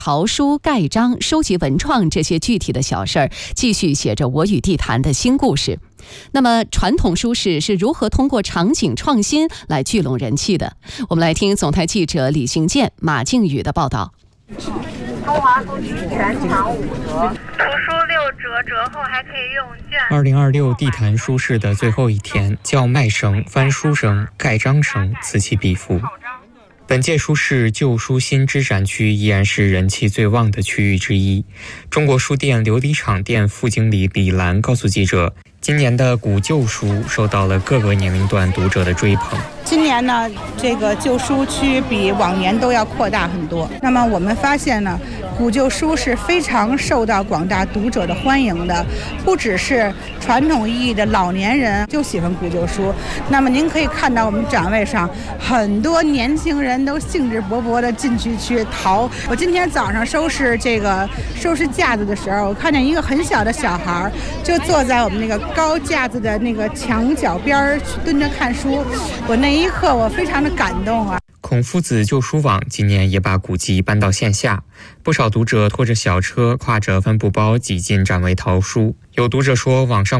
淘书、盖章、收集文创这些具体的小事儿，继续写着我与地坛的新故事。那么传统书市是如何通过场景创新来聚拢人气的？我们来听总台记者李行健、马靖宇的报道。 中华书局全场5折，图书6折，折后还可以用券。 2026地坛书市的最后一天，叫卖声、翻书声、盖章声此起彼伏。本届书市旧书新知展区依然是人气最旺的区域之一。中国书店琉璃厂店副经理李兰告诉记者，今年的古旧书受到了各个年龄段读者的追捧。 今年呢，这个旧书区比往年都要扩大很多。那么我们发现呢，古旧书是非常受到广大读者的欢迎的，不只是传统意义的老年人就喜欢古旧书。那么您可以看到我们展位上很多年轻人都兴致勃勃地进去淘。我今天早上收拾架子的时候，我看见一个很小的小孩就坐在我们那个高架子的那个墙角边蹲着看书，我那一刻我非常的感动啊。 孔夫子旧书网今年也把古籍搬到线下，不少读者拖着小车，挎着帆布包挤进展位淘书。有读者说，网上